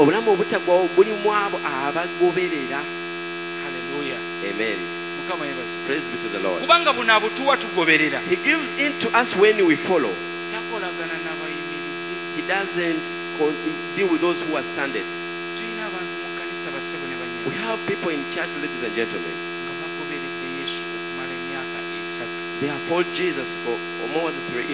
obulamu obutaggwawo buli mu abo abagoberera. Hallelujah. Amen. Mukama yebazi. Praise be to the Lord. Kubanga buno abutuwa tugoberera. He gives in to us when we follow. Takolagana n'abayimiridde. He doesn't deal with those who are standing. Tuyina abantu mu kkanisa basebo ne banyama. We have people in church, ladies and gentlemen. Nga bagoberedde Yesu okumala emyaka 3. They have followed Jesus for more than 3 years.